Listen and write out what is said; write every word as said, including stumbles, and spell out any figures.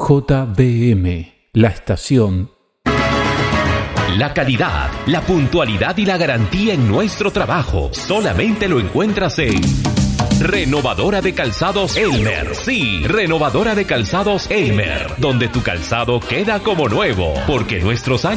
J B M, la estación. La calidad, la puntualidad y la garantía en nuestro trabajo solamente lo encuentras en Renovadora de Calzados Elmer. Sí, Renovadora de Calzados Elmer, donde tu calzado queda como nuevo, porque nuestros años